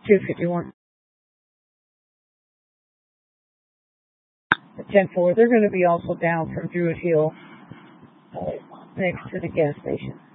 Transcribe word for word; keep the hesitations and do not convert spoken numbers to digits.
two fifty-one. At ten four, they're going to be also down from Druid Hill, uh, next to the gas station.